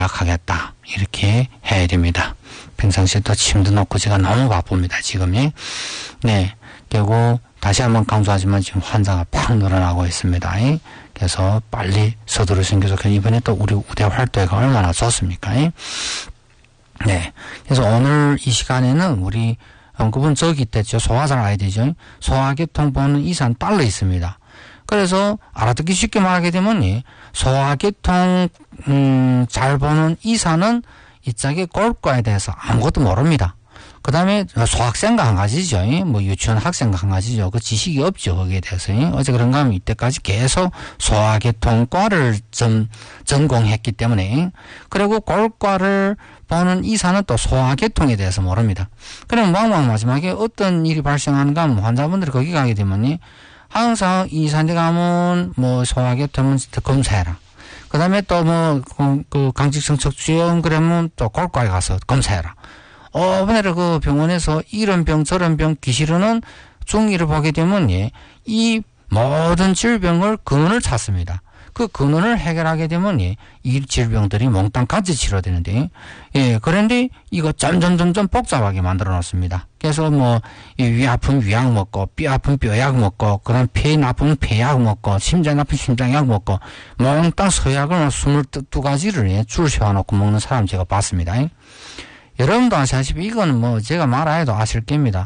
하겠다. 이렇게 해야 됩니다. 평상시에 또 침도 놓고 제가 너무 바쁩니다. 지금이. 네. 그리고 다시 한번 강조하지만 지금 환자가 팍 늘어나고 있습니다. 그래서 빨리 서두르시는 게 좋겠고 이번에 또 우리 우대 활동가 얼마나 좋습니까? 네. 그래서 오늘 이 시간에는 우리 언급은 저기 있댔죠. 소화 잘 알아야 되죠. 소화계통 보는 이사는 따로 있습니다. 그래서 알아듣기 쉽게 말하게 되면 소화계통 잘 보는 이사는 이 짝의 꼴과에 대해서 아무것도 모릅니다. 그 다음에 소학생과 한 가지죠. 뭐 유치원 학생과 한 가지죠. 그 지식이 없죠. 거기에 대해서. 어제 그런가 하면 이때까지 계속 소화계통과를 전공했기 때문에. 그리고 꼴과를 보는 이사는 또 소화계통에 대해서 모릅니다. 그럼 마지막에 어떤 일이 발생하는가 하면 환자분들이 거기 가게 되면 항상 이사한테 가면 뭐 소화계통은 검사해라. 그 다음에 또 그 강직성 척추염 그러면 또 꼴과에 가서 검사해라. 이번에 그 병원에서 이런 병 저런 병 기시로는 중이를 보게 되면 이 모든 질병을 근원을 찾습니다. 그 근원을 해결하게 되면 이 질병들이 몽땅 같이 치료되는데 그런데 이거 점점 복잡하게 만들어 놓습니다. 그래서 위 아픈 위약 먹고 뼈 아픈 뼈약 먹고 그다음 폐 나쁜 폐약 먹고 심장 아픈 심장약 먹고 몽땅 서약을 22가지를 줄 세워놓고 먹는 사람 제가 봤습니다. 여러분도 아시다시피 이거는 제가 말해도 아실 겁니다.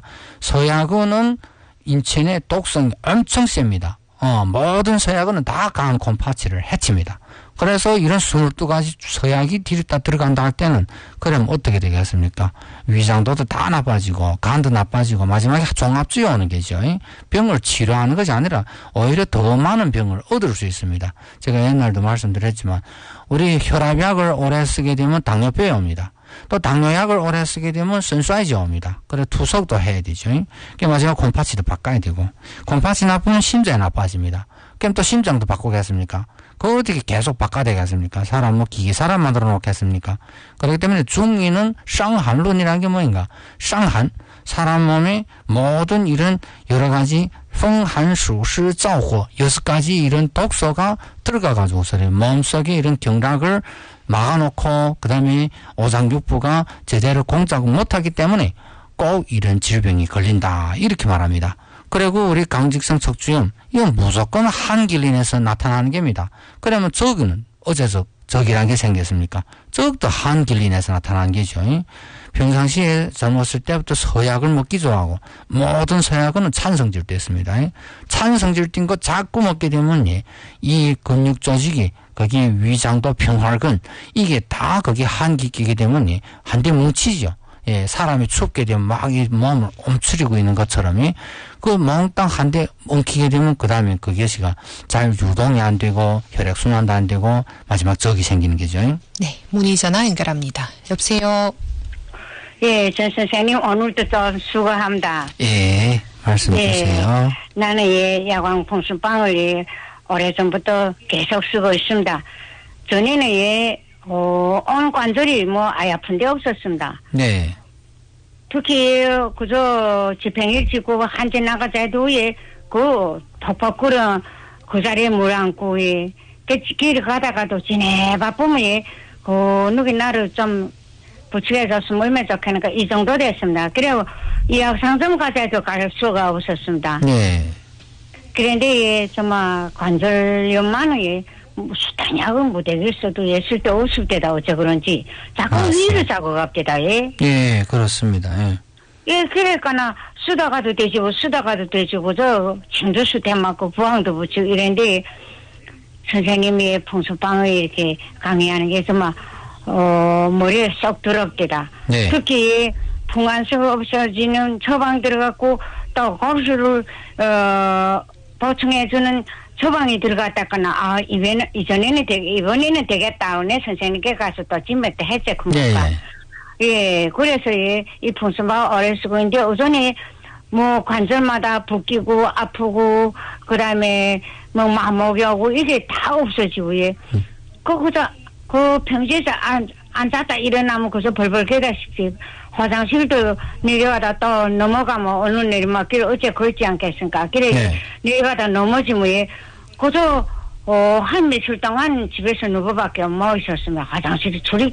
서약은 인체의 독성이 엄청 셉니다. 모든 서약은 다 강한 곰팡이를 해칩니다. 그래서 이런 22가지 서약이 뒤로 들어간다 할 때는 그럼 어떻게 되겠습니까? 위장도도 다 나빠지고 간도 나빠지고 마지막에 종합주의 오는 게죠. 병을 치료하는 것이 아니라 오히려 더 많은 병을 얻을 수 있습니다. 제가 옛날도 말씀드렸지만 우리 혈압약을 오래 쓰게 되면 당뇨병이 옵니다. 또 당뇨약을 오래 쓰게 되면 선수아이즈 옵니다. 그래 투석도 해야 되죠. 그럼 마지막 곰팡이도 바꿔야 되고 곰팡이 나쁘면 심장이 나빠집니다. 그럼 또 심장도 바꾸겠습니까? 그걸 어떻게 계속 바꿔야 되겠습니까? 사람 기계 사람 만들어 놓겠습니까? 그렇기 때문에 중의는 상한론이라는 게 뭐인가? 상한 사람 몸의 모든 이런 여러 가지风寒暑湿燥火 6가지 이런 독소가 들어가가지고서 몸속에 이런 경락을 막아놓고 그 다음에 오장육부가 제대로 공작을 못하기 때문에 꼭 이런 질병이 걸린다 이렇게 말합니다. 그리고 우리 강직성 척추염 이건 무조건 한길린에서 나타나는 겁니다. 그러면 저기는 어째서 적이라는 게 생겼습니까? 적도 한길린에서 나타나는 게죠. 평상시에 젊었을 때부터 서약을 먹기 좋아하고 모든 서약은 찬성질도 있습니다. 찬성질인 거 자꾸 먹게 되면 이 근육 조직이 거기 위장도 평활근 이게 다 거기 한기 끼게 되면 한데 뭉치죠. 사람이 춥게 되면 막 이 몸을 움츠리고 있는 것처럼 그 몽땅 한데 엉키게 되면 그 다음에 그 것이가 잘 유동이 안 되고 혈액순환도 안 되고 마지막 적이 생기는 거죠. 네, 문의 전화 연결합니다. 여보세요. 예, 전 선생님 오늘도 좀 수고합니다. 예, 말씀해 주세요. 나는 야광풍수빵을 오래전부터 계속 쓰고 있습니다. 전에는 온 관절이 아예 아픈 데 없었습니다. 네. 특히 그저 집행일지고 한지 나가자 해도 그 퍽퍽거려 그 자리에 물 안고 길 가다가도 지내 바쁘면 그 누구 나를 좀 부추해줬으면 얼마나 좋겠는가 이 정도 됐습니다. 그리고 이약 상점 가자도 갈 수가 없었습니다. 네. 그런데 정말 관절염만은 수단약은 못 되겠어도 쓸데 없을 때다 어째 그런지 자꾸 위를 자고 갑니다. 예, 그렇습니다. 그러니까 쓰다가도 되지고 저 침도 대 맞고 부항도 붙이고 이런데 선생님이 풍수방을 이렇게 강의하는 게 정말 머리에 쏙 들어옵니다. 네. 특히 풍한수가 없어지는 처방 들어갔고 또 고수를 보충해주는 처방이 들어갔다거나 이번에는 되겠다. 내 선생님께 가서 또 짐에 또 했지 그니까. 예, 그래서 이 풍수방 오래 쓰고 있는데 우선에 관절마다 붓기고 아프고 그다음에 마목이 오고 이게 다 없어지고 그 평지에서 앉았다 일어나면 그저 벌벌 개다시피 화장실도 내려가다 또 넘어가면 어느 내리막길 어째 걸지 않겠습니까? 그래 내려가다 넘어지면 그저 한 며칠 동안 집에서 누구밖에 못 있었으면 화장실이 출입